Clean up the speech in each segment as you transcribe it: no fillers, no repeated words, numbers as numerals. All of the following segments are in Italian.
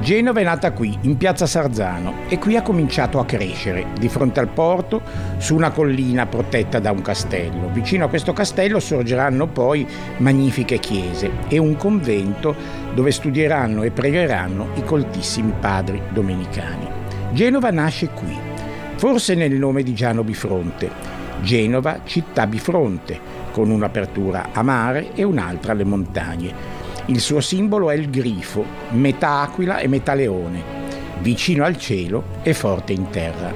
Genova è nata qui, in piazza Sarzano, e qui ha cominciato a crescere, di fronte al porto, su una collina protetta da un castello. Vicino a questo castello sorgeranno poi magnifiche chiese e un convento dove studieranno e pregheranno i coltissimi padri domenicani. Genova nasce qui, forse nel nome di Giano Bifronte. Genova, città bifronte, con un'apertura a mare e un'altra alle montagne. Il suo simbolo è il grifo, metà aquila e metà leone, vicino al cielo e forte in terra.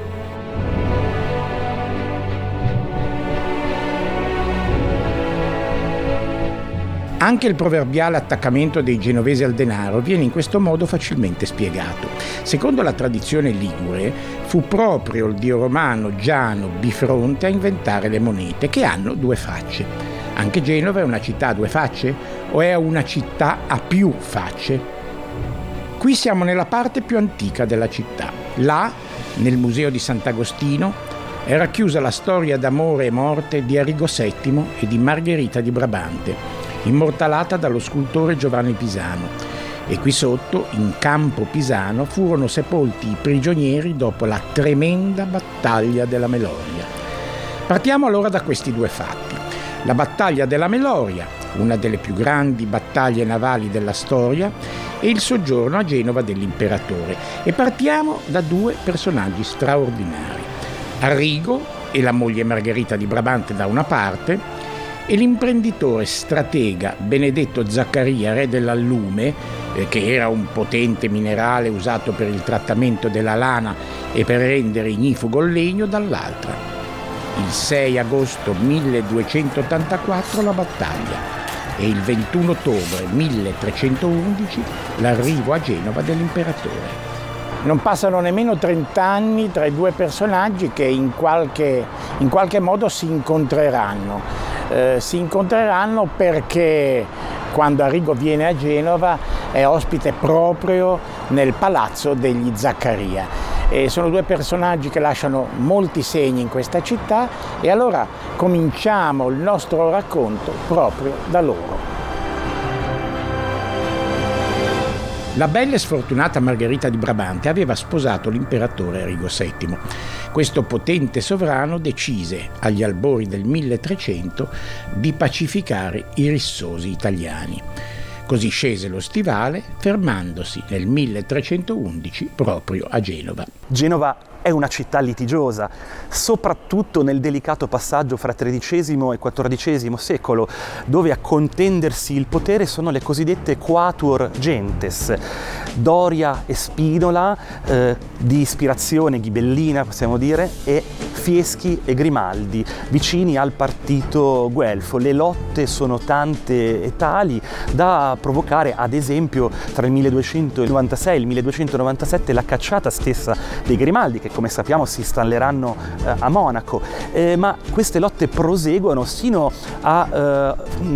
Anche il proverbiale attaccamento dei genovesi al denaro viene in questo modo facilmente spiegato. Secondo la tradizione ligure, fu proprio il dio romano Giano Bifronte a inventare le monete, che hanno due facce. Anche Genova è una città a due facce o è una città a più facce? Qui siamo nella parte più antica della città. Là, nel museo di Sant'Agostino, è racchiusa la storia d'amore e morte di Arrigo VII e di Margherita di Brabante, immortalata dallo scultore Giovanni Pisano. E qui sotto, in Campo Pisano, furono sepolti i prigionieri dopo la tremenda battaglia della Meloria. Partiamo allora da questi due fatti. La battaglia della Meloria, una delle più grandi battaglie navali della storia, e il soggiorno a Genova dell'imperatore. E partiamo da due personaggi straordinari: Arrigo e la moglie Margherita di Brabante da una parte, e l'imprenditore stratega Benedetto Zaccaria, re dell'allume, che era un potente minerale usato per il trattamento della lana e per rendere ignifugo il legno, dall'altra. Il 6 agosto 1284 la battaglia e il 21 ottobre 1311 l'arrivo a Genova dell'imperatore. Non passano nemmeno 30 anni tra i due personaggi che in qualche modo si incontreranno. Si incontreranno perché quando Arrigo viene a Genova è ospite proprio nel palazzo degli Zaccaria. E sono due personaggi che lasciano molti segni in questa città, e allora cominciamo il nostro racconto proprio da loro. La bella e sfortunata Margherita di Brabante aveva sposato l'imperatore Arrigo VII. Questo potente sovrano decise, agli albori del 1300, di pacificare i rissosi italiani. Così scese lo stivale, fermandosi nel 1311 proprio a Genova. Genova è una città litigiosa, soprattutto nel delicato passaggio fra XIII e XIV secolo, dove a contendersi il potere sono le cosiddette quatuor gentes, Doria e Spinola, di ispirazione ghibellina possiamo dire, e Fieschi e Grimaldi, vicini al partito guelfo. Le lotte sono tante e tali da provocare, ad esempio, tra il 1296 e il 1297 la cacciata stessa dei Grimaldi, che come sappiamo si installeranno a Monaco, ma queste lotte proseguono sino a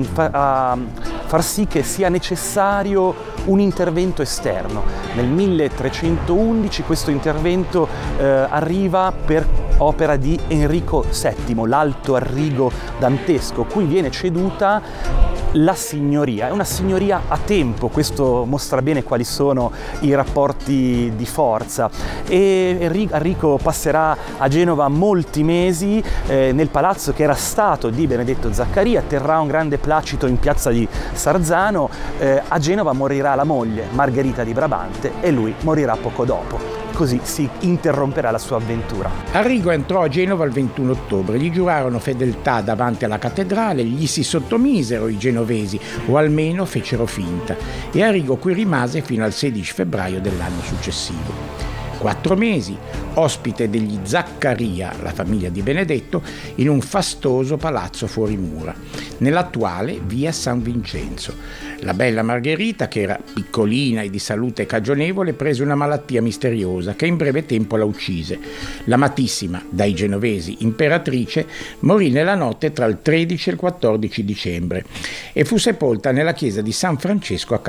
far sì che sia necessario un intervento esterno. Nel 1311 questo intervento arriva per opera di Enrico VII, l'Alto Arrigo dantesco, cui viene ceduta la signoria. È una signoria a tempo, questo mostra bene quali sono i rapporti di forza, e Enrico passerà a Genova molti mesi nel palazzo che era stato di Benedetto Zaccaria, terrà un grande placito in piazza di Sarzano. A Genova morirà la moglie Margherita di Brabante e lui morirà poco dopo. Così si interromperà la sua avventura. Arrigo entrò a Genova il 21 ottobre, gli giurarono fedeltà davanti alla cattedrale, gli si sottomisero i genovesi, o almeno fecero finta, e Arrigo qui rimase fino al 16 febbraio dell'anno successivo. 4 mesi, ospite degli Zaccaria, la famiglia di Benedetto, in un fastoso palazzo fuori mura, nell'attuale via San Vincenzo. La bella Margherita, che era piccolina e di salute cagionevole, prese una malattia misteriosa che in breve tempo la uccise. L'amatissima, dai genovesi imperatrice, morì nella notte tra il 13 e il 14 dicembre e fu sepolta nella chiesa di San Francesco a